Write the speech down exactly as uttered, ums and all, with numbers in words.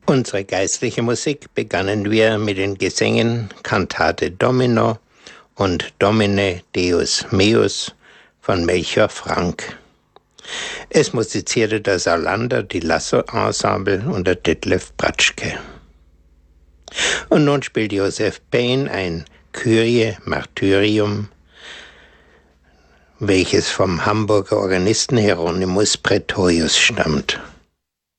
Unsere geistliche Musik begannen wir mit den Gesängen Cantate Domino und Domine Deus Meus von Melchior Frank. Es musizierte der Saarlander, die Lasso-Ensemble und der Detlef Bratschke. Und nun spielt Joseph Payne ein Kyrie Martyrium, welches vom Hamburger Organisten Hieronymus Praetorius stammt.